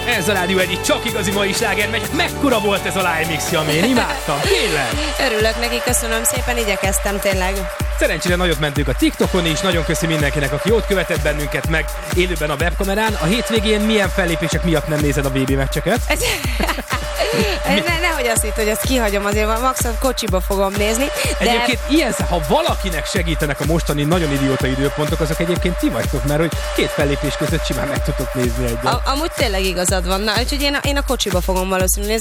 Ez a Rádió egyik csak igazi mai sláger megy. Mekkora volt ez a live mix, Jami? Én imádtam, tényleg. Örülök neki, köszönöm szépen, igyekeztem tényleg. Szerencsére nagyot mentünk a TikTokon is, nagyon köszi mindenkinek, aki jót követett bennünket meg élőben a webkamerán. A hétvégén milyen fellépések miatt nem nézed a VB meccseket? Nehogy azt hitt, hogy ezt kihagyom, azért max a kocsiba fogom nézni. De... Egyébként ilyen, ha valakinek segítenek a mostani nagyon idióta időpontok, azok egyébként ti vagytok, mert hogy két fellépés között simán meg tudtok nézni egyet. Amúgy tényleg igazad van, úgyhogy én a kocsiba fogom valószínűleg nézni.